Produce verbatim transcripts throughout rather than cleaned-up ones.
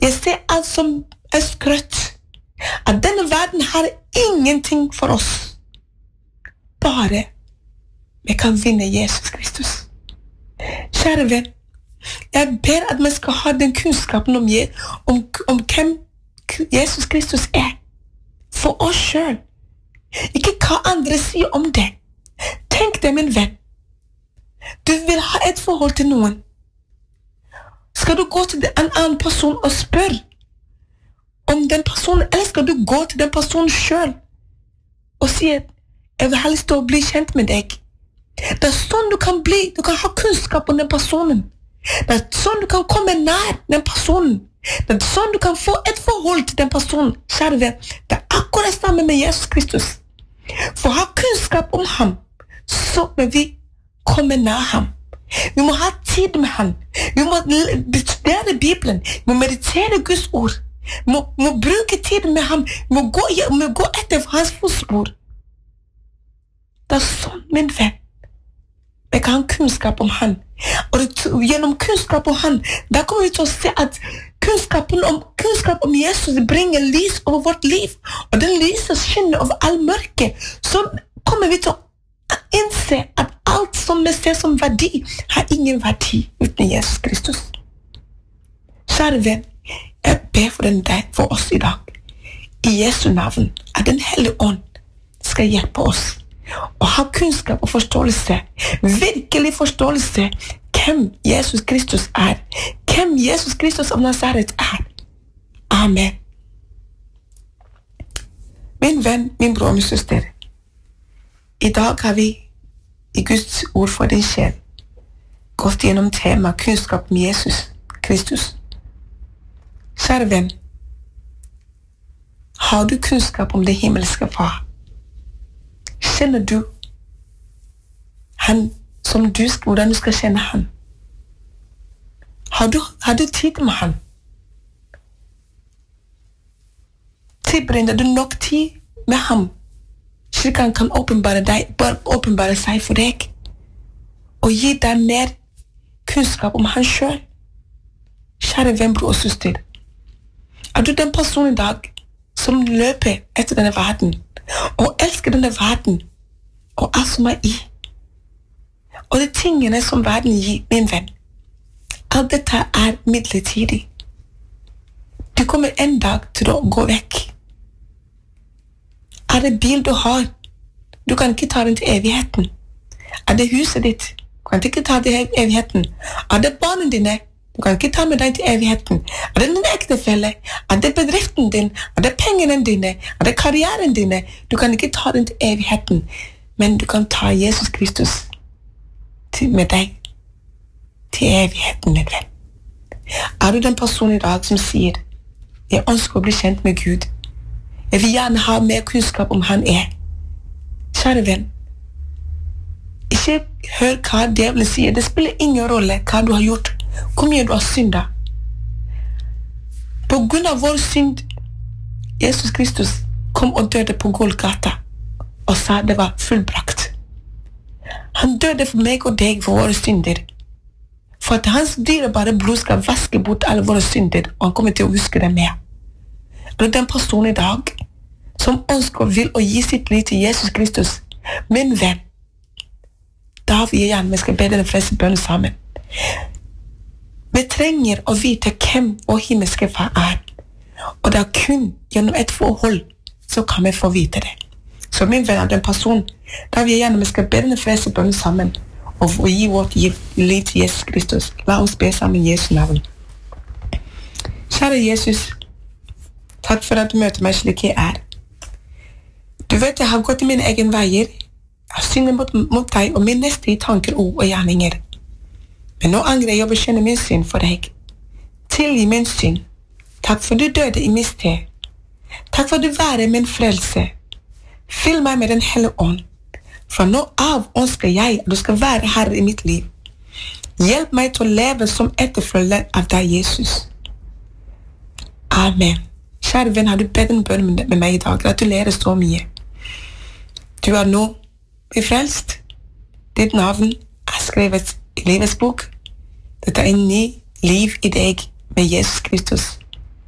Jeg ser alt som er skrøtt. At denne verden har ingenting for oss. Bare vi kan vinne Jesus Kristus. Kjære venn, jeg ber at man skal ha den kunnskapen om, om, om hvem Jesus Kristus er. For oss selv. Ikke hva andre sier om det. Tenk det, min venn. Du vil ha et forhold til noen. Skal du gå til en annen person og spørre om den personen, eller skal du gå til den personen selv og si at jeg vil ha lyst til å bli kjent med deg? Det er sånn du kan bli, du kan ha kunnskap om den personen. Det er sånn du kan komme nær den personen. Det er sånn du kan få et forhold til den personen. Kjære venn, det er akkurat samme med Jesus Kristus. For å ha kunnskap om ham, så må vi komme nær ham. Vi må ha tid med ham. Vi må studere Bibelen. Vi må meditere Guds ord. Vi må, må bruke tid med ham. Vi må gå, vi må gå etter hans fotspor. Det er sånn, min venn. Vi kan ha kunnskap om han. Og det, gjennom kunnskap om han, da kommer vi til å se at kunnskapen om, kunnskap om Jesus bringer lys over vårt liv. Og den lyset skinner over all mørke. Så kommer vi til å innse at alt som vi ser som verdi, har ingen verdi uten Jesus Kristus. Kjære venn, jeg ber for den deg for oss i dag. I Jesu navn, at den hellige ånd skal hjelpe oss. Og ha kunnskap og forståelse, virkelig forståelse, hvem Jesus Kristus er, hvem Jesus Kristus av Nazaret er. Amen. Min venn, min bror, min søster, i dag har vi i Guds ord for din sjel gått gjennom tema kunnskap om Jesus Kristus. Kjære venn, har du kunnskap om det himmelske far? Kjenner du han som du, hvordan du skal kjenne han? Har du, har du tid med han? Tilbringer du nok tid med ham, slik han kan åpenbare, deg, åpenbare seg for deg, og gi deg mer kunnskap om han selv? Kjære venn, bror og søster, er du den personen i dag som løper etter denne verden, og elsker denne verden, og alt som er i? Og de tingene som verden gir, min venn, alt dette er midlertidig. Du kommer en dag til å gå vekk. Er det bil du har? Du kan ikke ta den til evigheten. Er det huset ditt? Du kan ikke ta det til evigheten. Er det barnen dine? Du kan ikke ta med deg til evigheten. Er det din ektefelle? Er det bedriften din? Er det pengene dine? Er det karrieren dine? Du kan ikke ta den til evigheten. Men du kan ta Jesus Kristus til, med deg til evigheten, min venn. Er du den personen i dag som sier jeg ønsker å bli kjent med Gud? Jeg vil gjerne ha mer kunnskap om han er. Kjære venn, ikke hør hva djevelen sier. Det spiller ingen rolle hva du har gjort, hvor mye du har syndet. På grunn av vår synd, Jesus Kristus kom og døde på Golgata og sa det var fullbrakt. Han døde for meg og deg for våre synder. For at hans dyrebare blod skal vaske bort alle våre synder, og han kommer til å huske det mer. Er du den personen i dag som ønsker og vil å gi sitt liv til Jesus Kristus? Min venn, da vil jeg gjerne vi skal be denne frelsebønnen sammen. Vi trenger å vite hvem vår himmelske far er, og det er kun gjennom et forhold så kan vi få vite det. Så min venn er den personen, da vil jeg gjerne vi skal be denne frelsebønnen sammen, og gi vårt liv til Jesus Kristus. La oss be sammen i Jesu navn. Kjære Jesus, takk for at du møter meg slik jeg er. Du vet, jeg har gått i mine egen veier. Jeg har syndet mot, mot deg og min neste i tanker, ord og gjerninger. Men nå angrer jeg og bekjenner min synd for deg. Tilgi min synd. Takk for du døde i min sted. Takk for du være min frelse. Fyll meg med den hellige ånd. Fra nå av ønsker jeg at du skal være herre i mitt liv. Hjelp meg til å leve som etterfølger av deg, Jesus. Amen. Kjære venn, har du bedt en bønn med meg i dag? Gratulerer så mye. Du er nå frelst. Ditt navn er skrevet i livets bok. Dette er en ny liv i deg med Jesus Kristus.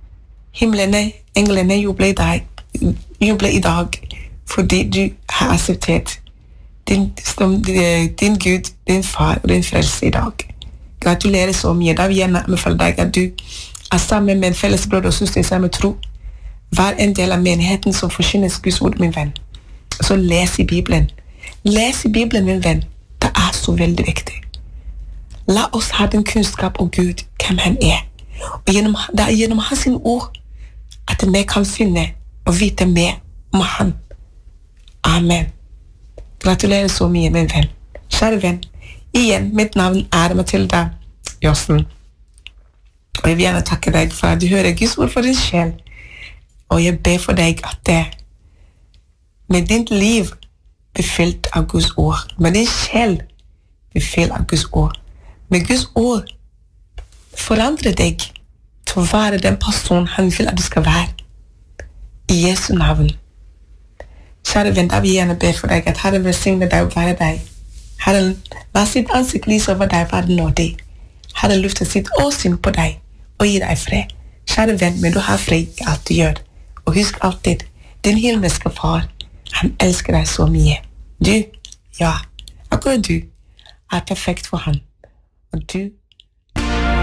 himlene, englene jubler i dag, jubler i dag, fordi du har akseptert din, din Gud, din far og din frelse i dag. Gratulerer så mye. Da vil jeg gjerne anbefale deg at du er sammen med en felles brød og søster i samme tro. Vær en del av menigheten som forkynner Guds ord, min venn. Så les i Bibelen. Les i Bibelen, min venn. Det er så veldig viktig. La oss ha den kunnskap om Gud, hvem han er. Og gjennom, det er gjennom hans ord at vi kan finne og vite mer om han. Amen. Gratulerer så mye, min venn. Kjære venn, igjen, mitt navn er Matilda Jossen. Og jeg vil gjerne takke deg for at du hører Guds ord for din sjel. Og jeg ber for deg at det med ditt liv blir fylt av Guds ord. Med din sjel blir fylt av Guds ord. Med Guds ord forandrer deg til å være den person han vil at du skal være. I Jesu navn. Kjære venn, da vil jeg gjerne be for deg at Herren velsigne deg og være deg. Herren, la sitt ansikt lyse over deg, være nådig. Herren løfter sitt åsyn på deg og gir deg fred. Kjære venn, men du har fred i alt du gjør. Og husk alltid, din himmelske far, han elsker deg så mye. Du, ja, akkurat du, er perfekt for han. Og du